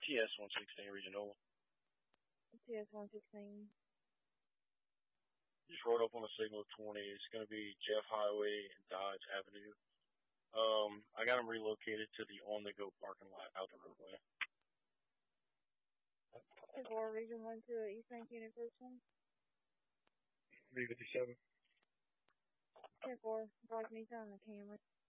TS 116 Regional. TS 116. Just rolled up on a signal of 20. It's going to be Jeff Highway and Dodge Avenue. I got them relocated to the on-the-go parking lot out the roadway. 4 Region 1 to East 19 first one. B57. 10-4, block me on the camera.